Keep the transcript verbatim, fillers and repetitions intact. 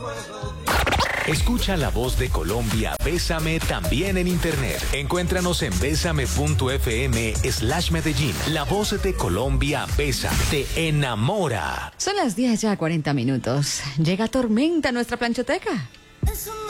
Escucha la voz de Colombia, Bésame también en internet. Encuéntranos en bésame.fm slash Medellín. La voz de Colombia, Bésame, te enamora. Son las diez ya, cuarenta minutos. Llega tormenta a nuestra planchoteca.